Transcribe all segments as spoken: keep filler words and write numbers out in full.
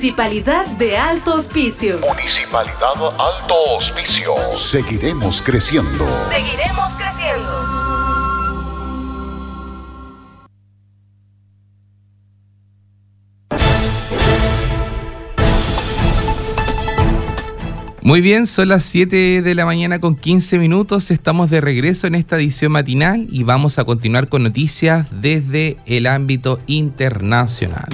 Municipalidad de Alto Hospicio. Municipalidad Alto Hospicio. Seguiremos creciendo. Seguiremos creciendo. Muy bien, son las siete de la mañana con quince minutos, estamos de regreso en esta edición matinal y vamos a continuar con noticias desde el ámbito internacional.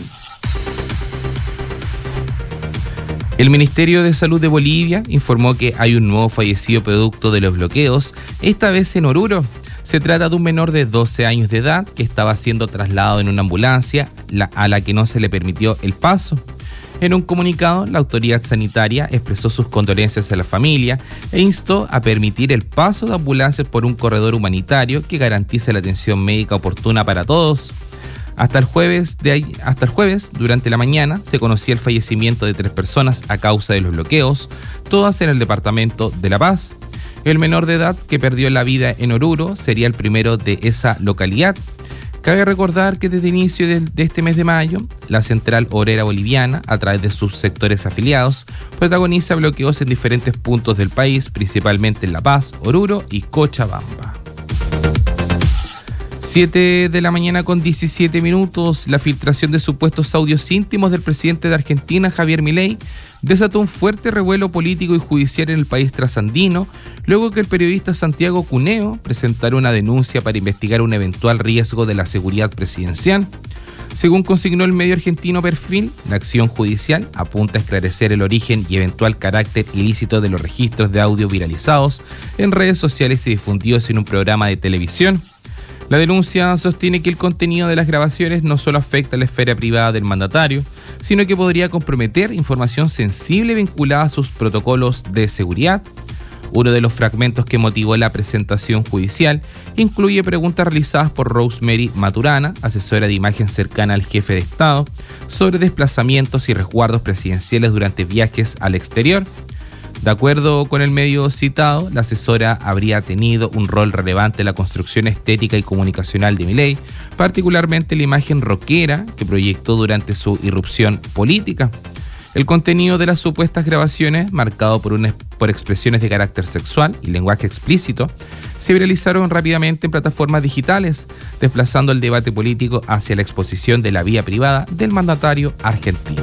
El Ministerio de Salud de Bolivia informó que hay un nuevo fallecido producto de los bloqueos, esta vez en Oruro. Se trata de un menor de doce años de edad que estaba siendo trasladado en una ambulancia a la que no se le permitió el paso. En un comunicado, la autoridad sanitaria expresó sus condolencias a la familia e instó a permitir el paso de ambulancias por un corredor humanitario que garantice la atención médica oportuna para todos. Hasta el jueves, de ahí, hasta el jueves, durante la mañana, se conocía el fallecimiento de tres personas a causa de los bloqueos, todas en el departamento de La Paz. El menor de edad que perdió la vida en Oruro sería el primero de esa localidad. Cabe recordar que desde el inicio de, de este mes de mayo, la Central Obrera Boliviana, a través de sus sectores afiliados, protagoniza bloqueos en diferentes puntos del país, principalmente en La Paz, Oruro y Cochabamba. siete de la mañana con diecisiete minutos, la filtración de supuestos audios íntimos del presidente de Argentina, Javier Milei, desató un fuerte revuelo político y judicial en el país trasandino, luego que el periodista Santiago Cuneo presentara una denuncia para investigar un eventual riesgo de la seguridad presidencial. Según consignó el medio argentino Perfil, la acción judicial apunta a esclarecer el origen y eventual carácter ilícito de los registros de audio viralizados en redes sociales y difundidos en un programa de televisión. La denuncia sostiene que el contenido de las grabaciones no solo afecta a la esfera privada del mandatario, sino que podría comprometer información sensible vinculada a sus protocolos de seguridad. Uno de los fragmentos que motivó la presentación judicial incluye preguntas realizadas por Rosemary Maturana, asesora de imagen cercana al jefe de Estado, sobre desplazamientos y resguardos presidenciales durante viajes al exterior. De acuerdo con el medio citado, la asesora habría tenido un rol relevante en la construcción estética y comunicacional de Milei, particularmente la imagen rockera que proyectó durante su irrupción política. El contenido de las supuestas grabaciones, marcado por, una, por expresiones de carácter sexual y lenguaje explícito, se viralizaron rápidamente en plataformas digitales, desplazando el debate político hacia la exposición de la vida privada del mandatario argentino.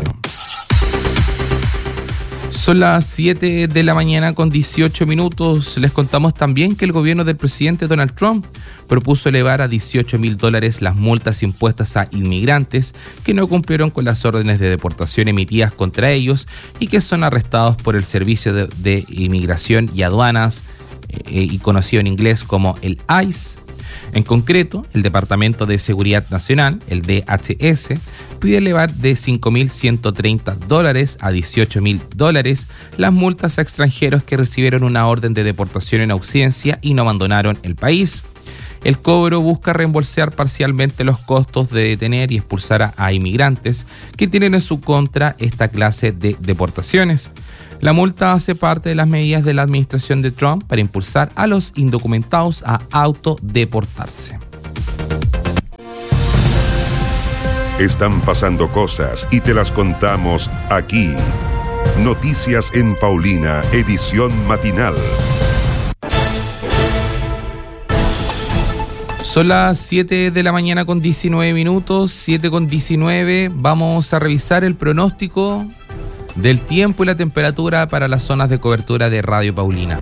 Son las siete de la mañana con dieciocho minutos. Les contamos también que el gobierno del presidente Donald Trump propuso elevar a dieciocho mil dólares las multas impuestas a inmigrantes que no cumplieron con las órdenes de deportación emitidas contra ellos y que son arrestados por el Servicio de, de Inmigración y Aduanas, eh, y conocido en inglés como el I C E. En concreto, el Departamento de Seguridad Nacional, el D H S, pide elevar de cinco mil ciento treinta dólares a dieciocho mil dólares las multas a extranjeros que recibieron una orden de deportación en ausencia y no abandonaron el país. El cobro busca reembolsar parcialmente los costos de detener y expulsar a, a inmigrantes que tienen en su contra esta clase de deportaciones. La multa hace parte de las medidas de la administración de Trump para impulsar a los indocumentados a autodeportarse. Están pasando cosas y te las contamos aquí. Noticias en Paulina, edición matinal. Son las siete de la mañana con diecinueve minutos, siete con diecinueve. Vamos a revisar el pronóstico del tiempo y la temperatura para las zonas de cobertura de Radio Paulina.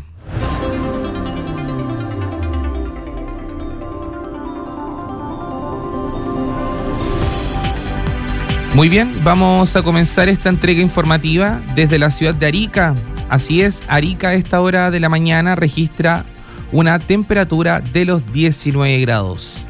Muy bien, vamos a comenzar esta entrega informativa desde la ciudad de Arica. Así es, Arica a esta hora de la mañana registra una temperatura de los diecinueve grados.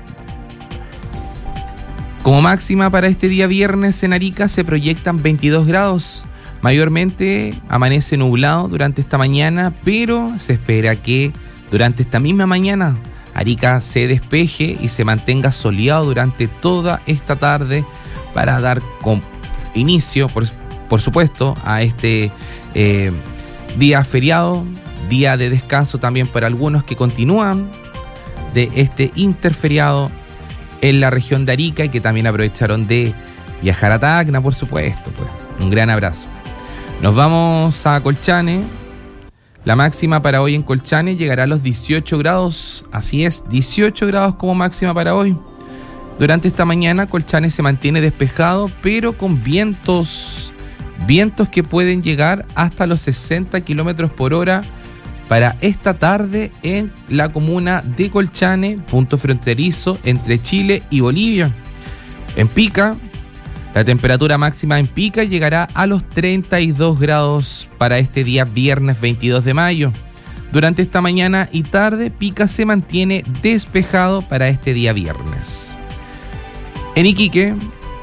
Como máxima para este día viernes en Arica se proyectan veintidós grados. Mayormente amanece nublado durante esta mañana, pero se espera que durante esta misma mañana Arica se despeje y se mantenga soleado durante toda esta tarde para dar con inicio, por, por supuesto, a este eh, día feriado, día de descanso también para algunos que continúan de este interferiado en la región de Arica y que también aprovecharon de viajar a Tacna, por supuesto, pues. Un gran abrazo. Nos vamos a Colchane. La máxima para hoy en Colchane llegará a los dieciocho grados. Así es, dieciocho grados como máxima para hoy. Durante esta mañana Colchane se mantiene despejado, pero con vientos, vientos que pueden llegar hasta los sesenta kilómetros por hora para esta tarde en la comuna de Colchane, punto fronterizo entre Chile y Bolivia. En Pica, la temperatura máxima en Pica llegará a los treinta y dos grados para este día viernes veintidós de mayo. Durante esta mañana y tarde, Pica se mantiene despejado para este día viernes. En Iquique,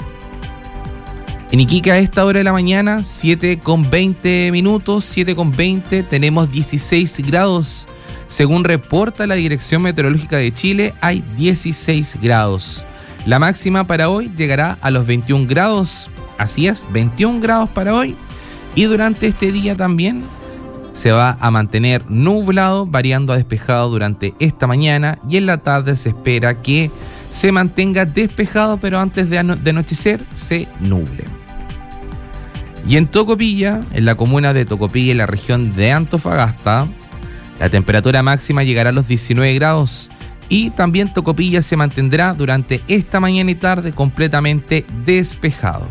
en Iquique a esta hora de la mañana, siete con veinte minutos, siete con veinte, tenemos dieciséis grados. Según reporta la Dirección Meteorológica de Chile, hay dieciséis grados. La máxima para hoy llegará a los veintiún grados, así es, veintiún grados para hoy. Y durante este día también se va a mantener nublado, variando a despejado durante esta mañana. Y en la tarde se espera que se mantenga despejado, pero antes de, ano- de anochecer se nuble. Y en Tocopilla, en la comuna de Tocopilla, en la región de Antofagasta, la temperatura máxima llegará a los diecinueve grados. Y también Tocopilla se mantendrá durante esta mañana y tarde completamente despejado.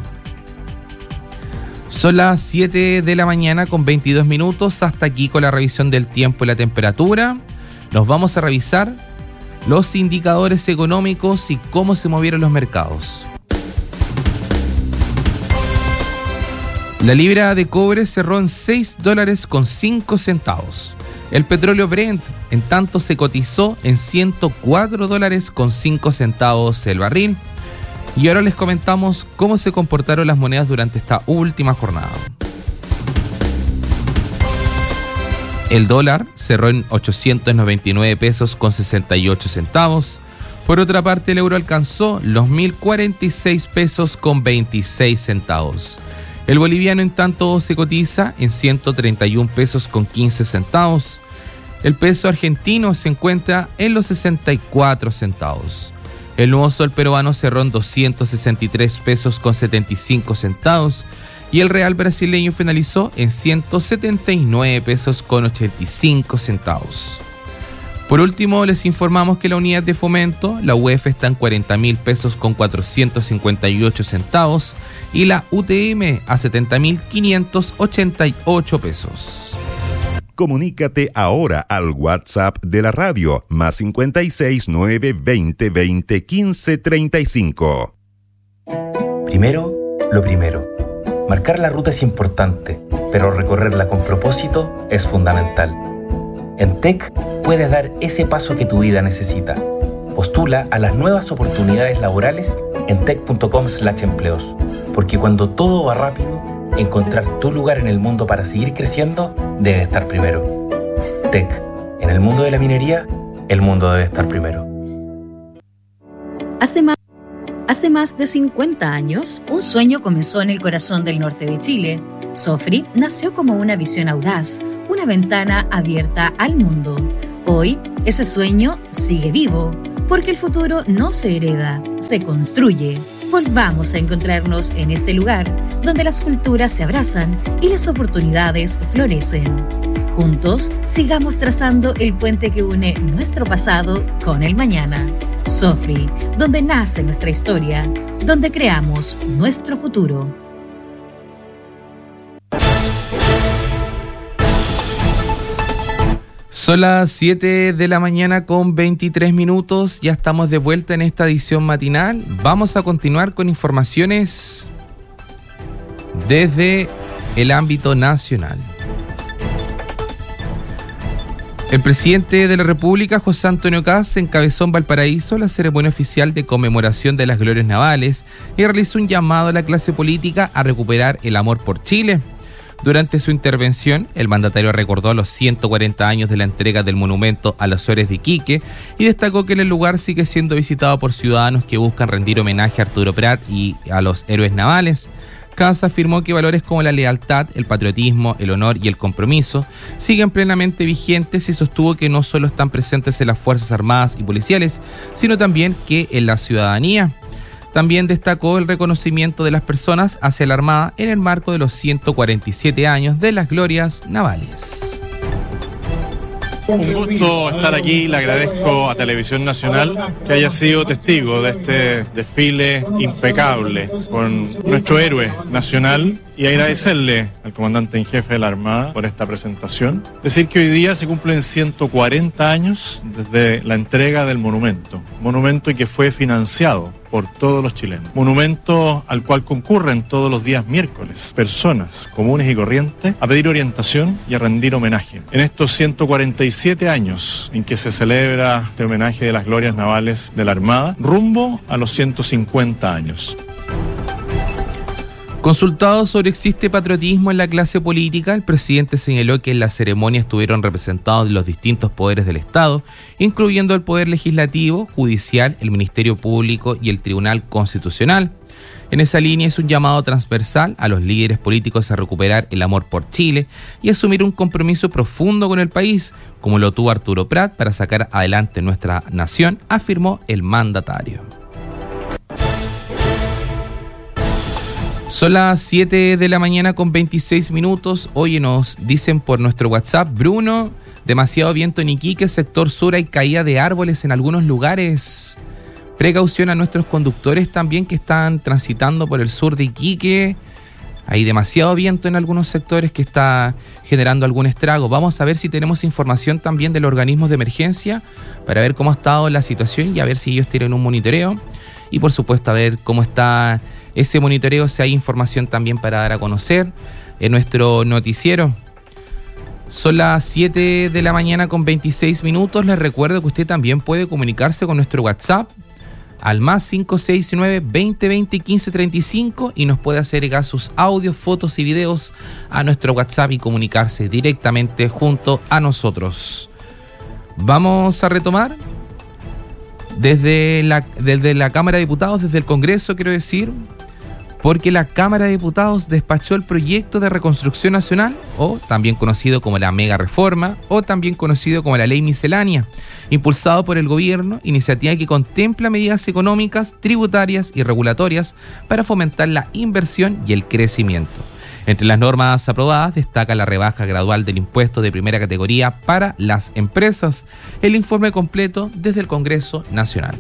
Son las siete de la mañana con veintidós minutos. Hasta aquí con la revisión del tiempo y la temperatura. Nos vamos a revisar los indicadores económicos y cómo se movieron los mercados. La libra de cobre cerró en seis dólares con cinco centavos. El petróleo Brent, en tanto, se cotizó en ciento cuatro dólares con cinco centavos el barril. Y ahora les comentamos cómo se comportaron las monedas durante esta última jornada. El dólar cerró en ochocientos noventa y nueve pesos con sesenta y ocho centavos. Por otra parte, el euro alcanzó los mil cuarenta y seis pesos con veintiséis centavos. El boliviano, en tanto, se cotiza en ciento treinta y un pesos con quince centavos. El peso argentino se encuentra en los sesenta y cuatro centavos. El nuevo sol peruano cerró en doscientos sesenta y tres pesos con setenta y cinco centavos. Y el real brasileño finalizó en ciento setenta y nueve pesos con ochenta y cinco centavos. Por último, les informamos que la unidad de fomento, la U E F, está en cuarenta mil pesos con cuatrocientos cincuenta y ocho centavos y la U T M a setenta mil quinientos ochenta y ocho pesos. Comunícate ahora al WhatsApp de la radio, más cincuenta y seis, nueve, veinte, veinte, quince, treinta y cinco. Primero, lo primero. Marcar la ruta es importante, pero recorrerla con propósito es fundamental. En T E C puedes dar ese paso que tu vida necesita. Postula a las nuevas oportunidades laborales en tec punto com slash empleos, porque cuando todo va rápido, encontrar tu lugar en el mundo para seguir creciendo debe estar primero. T E C, en el mundo de la minería, el mundo debe estar primero. Hace más, hace más de cincuenta años, un sueño comenzó en el corazón del norte de Chile. Sofri nació como una visión audaz, una ventana abierta al mundo. Hoy, ese sueño sigue vivo, porque el futuro no se hereda, se construye. Volvamos a encontrarnos en este lugar, donde las culturas se abrazan y las oportunidades florecen. Juntos, sigamos trazando el puente que une nuestro pasado con el mañana. Sofri, donde nace nuestra historia, donde creamos nuestro futuro. Son las siete de la mañana con veintitrés minutos, ya estamos de vuelta en esta edición matinal. Vamos a continuar con informaciones desde el ámbito nacional. El presidente de la República, José Antonio Kast, encabezó en Valparaíso la ceremonia oficial de conmemoración de las glorias navales y realizó un llamado a la clase política a recuperar el amor por Chile. Durante su intervención, el mandatario recordó los ciento cuarenta años de la entrega del monumento a los héroes de Iquique y destacó que el lugar sigue siendo visitado por ciudadanos que buscan rendir homenaje a Arturo Prat y a los héroes navales. Kast afirmó que valores como la lealtad, el patriotismo, el honor y el compromiso siguen plenamente vigentes y sostuvo que no solo están presentes en las Fuerzas Armadas y Policiales, sino también que en la ciudadanía. También destacó el reconocimiento de las personas hacia la Armada en el marco de los ciento cuarenta y siete años de las glorias navales. Un gusto estar aquí, le agradezco a Televisión Nacional que haya sido testigo de este desfile impecable con nuestro héroe nacional y agradecerle al comandante en jefe de la Armada por esta presentación. Decir que hoy día se cumplen ciento cuarenta años desde la entrega del monumento, monumento que fue financiado por todos los chilenos. Monumento al cual concurren todos los días miércoles personas comunes y corrientes a pedir orientación y a rendir homenaje. En estos ciento cuarenta y siete años en que se celebra este homenaje de las glorias navales de la Armada, rumbo a los ciento cincuenta años. Consultado sobre existe patriotismo en la clase política, el presidente señaló que en la ceremonia estuvieron representados los distintos poderes del Estado, incluyendo el Poder Legislativo, Judicial, el Ministerio Público y el Tribunal Constitucional. En esa línea es un llamado transversal a los líderes políticos a recuperar el amor por Chile y asumir un compromiso profundo con el país, como lo tuvo Arturo Prat para sacar adelante nuestra nación, afirmó el mandatario. Son las siete de la mañana con veintiséis minutos. Oye, nos dicen por nuestro WhatsApp, Bruno, demasiado viento en Iquique, sector sur, hay caída de árboles en algunos lugares. Precaución a nuestros conductores también que están transitando por el sur de Iquique. Hay demasiado viento en algunos sectores que está generando algún estrago. Vamos a ver si tenemos información también de los organismos de emergencia para ver cómo ha estado la situación y a ver si ellos tienen un monitoreo. Y por supuesto a ver cómo está ese monitoreo, si hay información también para dar a conocer en nuestro noticiero. Son las siete de la mañana con veintiséis minutos. Les recuerdo que usted también puede comunicarse con nuestro WhatsApp al más cinco seis nueve, veinte veinte, quince treinta y cinco y nos puede hacer llegar sus audios, fotos y videos a nuestro WhatsApp y comunicarse directamente junto a nosotros. Vamos a retomar desde la, desde la Cámara de Diputados, desde el Congreso, quiero decir, porque la Cámara de Diputados despachó el proyecto de reconstrucción nacional, o también conocido como la mega reforma, o también conocido como la ley miscelánea, impulsado por el gobierno, iniciativa que contempla medidas económicas, tributarias y regulatorias para fomentar la inversión y el crecimiento. Entre las normas aprobadas destaca la rebaja gradual del impuesto de primera categoría para las empresas. El informe completo desde el Congreso Nacional.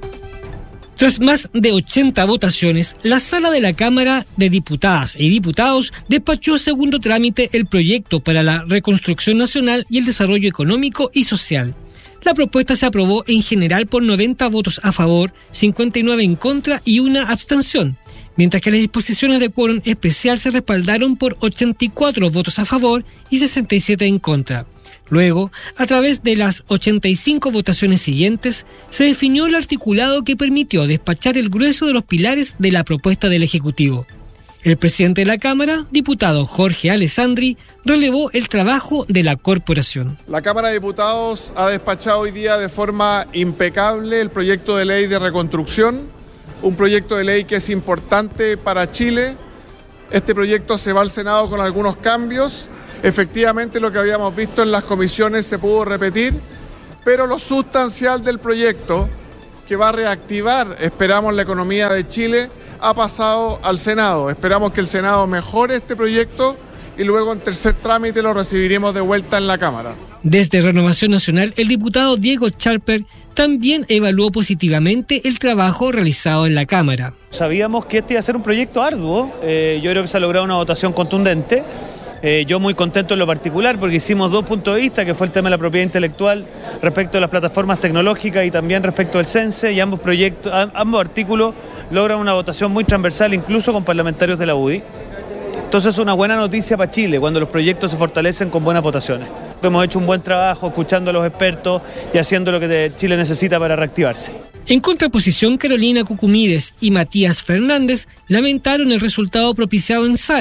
Tras más de ochenta votaciones, la Sala de la Cámara de Diputadas y Diputados despachó a segundo trámite el proyecto para la reconstrucción nacional y el desarrollo económico y social. La propuesta se aprobó en general por noventa votos a favor, cincuenta y nueve en contra y una abstención, mientras que las disposiciones de quórum especial se respaldaron por ochenta y cuatro votos a favor y sesenta y siete en contra. Luego, a través de las ochenta y cinco votaciones siguientes, se definió el articulado que permitió despachar el grueso de los pilares de la propuesta del Ejecutivo. El presidente de la Cámara, diputado Jorge Alessandri, relevó el trabajo de la corporación. La Cámara de Diputados ha despachado hoy día de forma impecable el proyecto de ley de reconstrucción, un proyecto de ley que es importante para Chile. Este proyecto se va al Senado con algunos cambios. Efectivamente, lo que habíamos visto en las comisiones se pudo repetir, pero lo sustancial del proyecto, que va a reactivar, esperamos, la economía de Chile, ha pasado al Senado. Esperamos que el Senado mejore este proyecto y luego en tercer trámite lo recibiremos de vuelta en la Cámara. Desde Renovación Nacional, el diputado Diego Charper también evaluó positivamente el trabajo realizado en la Cámara. Sabíamos que este iba a ser un proyecto arduo, eh, yo creo que se ha logrado una votación contundente. Eh, yo muy contento en lo particular porque hicimos dos puntos de vista, que fue el tema de la propiedad intelectual respecto a las plataformas tecnológicas y también respecto al CENSE, y ambos proyectos, ambos artículos logran una votación muy transversal, incluso con parlamentarios de la U D I. Entonces es una buena noticia para Chile cuando los proyectos se fortalecen con buenas votaciones. Hemos hecho un buen trabajo escuchando a los expertos y haciendo lo que Chile necesita para reactivarse. En contraposición, Carolina Cucumides y Matías Fernández lamentaron el resultado propiciado en sala y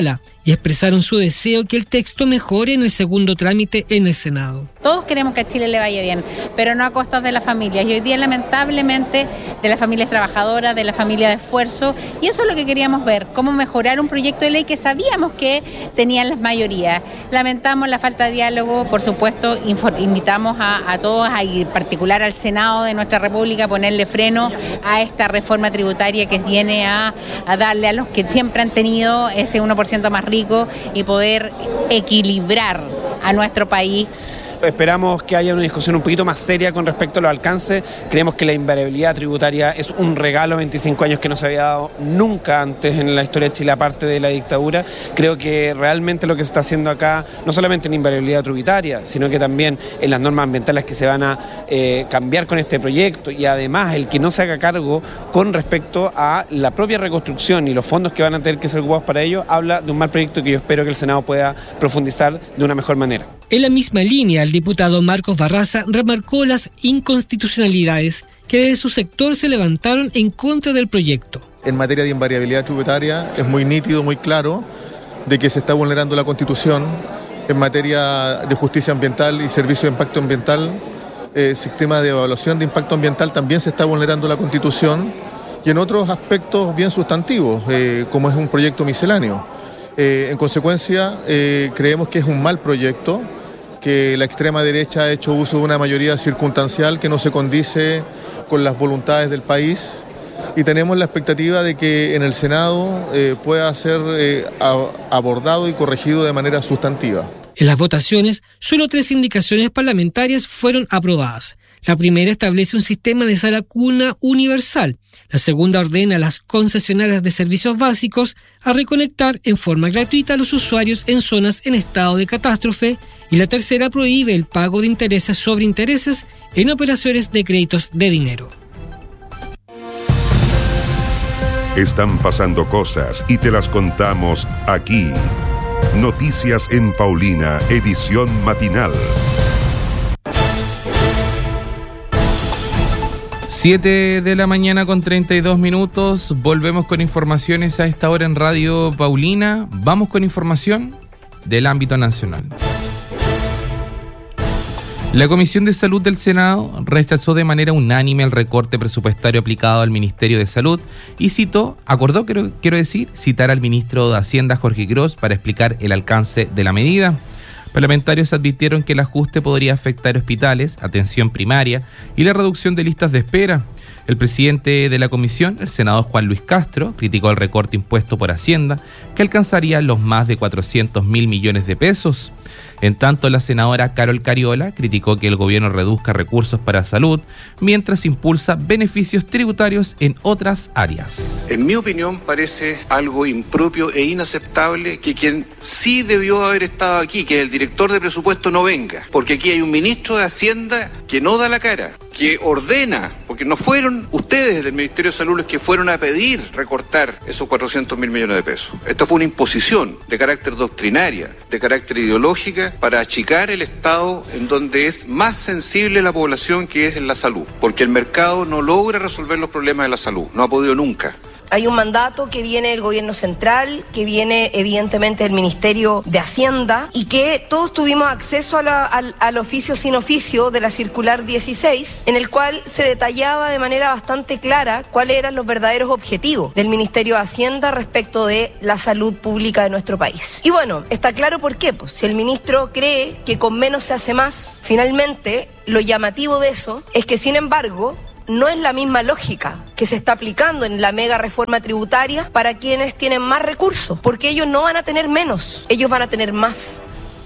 y expresaron su deseo que el texto mejore en el segundo trámite en el Senado. Todos queremos que a Chile le vaya bien, pero no a costas de las familias. Y hoy día, lamentablemente, de las familias trabajadoras, de la familia de esfuerzo, y eso es lo que queríamos ver, cómo mejorar un proyecto de ley que sabíamos que tenían las mayorías. Lamentamos la falta de diálogo, por supuesto, invitamos a, a todos, a, en particular al Senado de nuestra República, a ponerle freno a esta reforma tributaria que viene a, a darle a los que siempre han tenido ese uno por ciento más rico y poder equilibrar a nuestro país. Esperamos que haya una discusión un poquito más seria con respecto a los alcances. Creemos que la invariabilidad tributaria es un regalo, veinticinco años que no se había dado nunca antes en la historia de Chile, aparte de la dictadura. Creo que realmente lo que se está haciendo acá, no solamente en invariabilidad tributaria, sino que también en las normas ambientales que se van a eh, cambiar con este proyecto, y además el que no se haga cargo con respecto a la propia reconstrucción y los fondos que van a tener que ser ocupados para ello, habla de un mal proyecto que yo espero que el Senado pueda profundizar de una mejor manera. En la misma línea, el diputado Marcos Barraza remarcó las inconstitucionalidades que desde su sector se levantaron en contra del proyecto. En materia de invariabilidad tributaria es muy nítido, muy claro, de que se está vulnerando la Constitución. En materia de justicia ambiental y servicio de impacto ambiental, el sistema de evaluación de impacto ambiental también se está vulnerando la Constitución, y en otros aspectos bien sustantivos, eh, como es un proyecto misceláneo. Eh, en consecuencia, eh, creemos que es un mal proyecto, que la extrema derecha ha hecho uso de una mayoría circunstancial que no se condice con las voluntades del país, y tenemos la expectativa de que en el Senado eh, pueda ser eh, abordado y corregido de manera sustantiva. En las votaciones, solo tres indicaciones parlamentarias fueron aprobadas. La primera establece un sistema de sala cuna universal. La segunda ordena a las concesionarias de servicios básicos a reconectar en forma gratuita a los usuarios en zonas en estado de catástrofe. Y la tercera prohíbe el pago de intereses sobre intereses en operaciones de créditos de dinero. Están pasando cosas y te las contamos aquí. Noticias en Paulina, edición matinal. siete de la mañana con treinta y dos minutos. Volvemos con informaciones a esta hora en Radio Paulina. Vamos con información del ámbito nacional. La Comisión de Salud del Senado rechazó de manera unánime el recorte presupuestario aplicado al Ministerio de Salud y citó, acordó, quiero, quiero decir, citar al ministro de Hacienda, Jorge Gros, para explicar el alcance de la medida. Parlamentarios advirtieron que el ajuste podría afectar hospitales, atención primaria y la reducción de listas de espera. El presidente de la comisión, el senador Juan Luis Castro, criticó el recorte impuesto por Hacienda, que alcanzaría los más de cuatrocientos mil millones de pesos. En tanto, la senadora Carol Cariola criticó que el gobierno reduzca recursos para salud, mientras impulsa beneficios tributarios en otras áreas. En mi opinión, parece algo impropio e inaceptable que quien sí debió haber estado aquí, que el director de presupuesto, no venga, porque aquí hay un ministro de Hacienda que no da la cara, que ordena, porque no fueron ustedes del Ministerio de Salud los que fueron a pedir recortar esos cuatrocientos mil millones de pesos. Esto fue una imposición de carácter doctrinaria, de carácter ideológica, para achicar el estado en donde es más sensible la población, que es en la salud, porque el mercado no logra resolver los problemas de la salud, no ha podido nunca. Hay un mandato que viene del gobierno central, que viene evidentemente del Ministerio de Hacienda, y que todos tuvimos acceso a la, al, al oficio sin oficio de la circular dieciséis, en el cual se detallaba de manera bastante clara cuáles eran los verdaderos objetivos del Ministerio de Hacienda respecto de la salud pública de nuestro país. Y bueno, está claro por qué, pues si el ministro cree que con menos se hace más, finalmente lo llamativo de eso es que, sin embargo, no es la misma lógica que se está aplicando en la mega reforma tributaria para quienes tienen más recursos, porque ellos no van a tener menos, ellos van a tener más.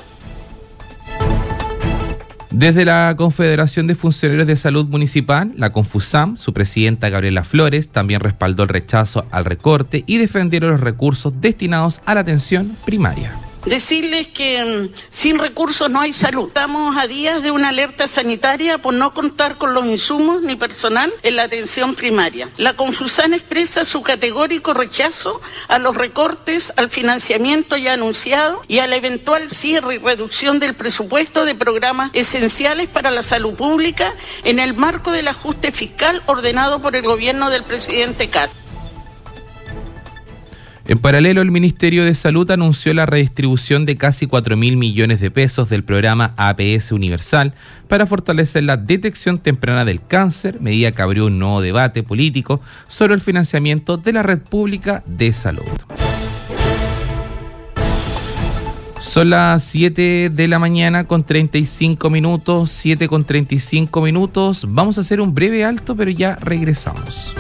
Desde la Confederación de Funcionarios de Salud Municipal, la Confusam, su presidenta Gabriela Flores también respaldó el rechazo al recorte y defendieron los recursos destinados a la atención primaria. Decirles que um, sin recursos no hay salud. Estamos a días de una alerta sanitaria por no contar con los insumos ni personal en la atención primaria. La Confusam expresa su categórico rechazo a los recortes, al financiamiento ya anunciado y a la eventual cierre y reducción del presupuesto de programas esenciales para la salud pública en el marco del ajuste fiscal ordenado por el gobierno del presidente Castro. En paralelo, el Ministerio de Salud anunció la redistribución de casi cuatro mil millones de pesos del programa A P S Universal para fortalecer la detección temprana del cáncer, medida que abrió un nuevo debate político sobre el financiamiento de la red pública de salud. Son las siete de la mañana con treinta y cinco minutos, siete con treinta y cinco minutos. Vamos a hacer un breve alto, pero ya regresamos.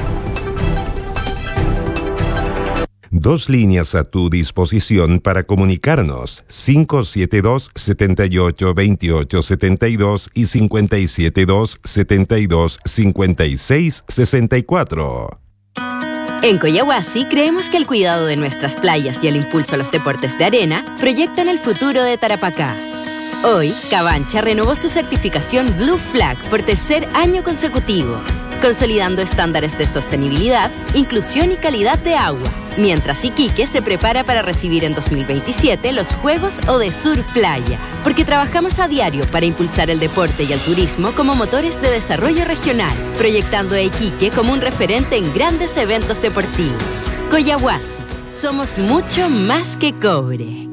Dos líneas a tu disposición para comunicarnos, cinco siete dos, siete ocho, dos ocho siete dos y cinco siete dos, siete dos, cinco seis seis cuatro. En Coyahuasi creemos que el cuidado de nuestras playas y el impulso a los deportes de arena proyectan el futuro de Tarapacá. Hoy, Cabancha renovó su certificación Blue Flag por tercer año consecutivo, consolidando estándares de sostenibilidad, inclusión y calidad de agua, mientras Iquique se prepara para recibir en dos mil veintisiete los Juegos Odesur Playa, porque trabajamos a diario para impulsar el deporte y el turismo como motores de desarrollo regional, proyectando a Iquique como un referente en grandes eventos deportivos. Coyahuasi, somos mucho más que cobre.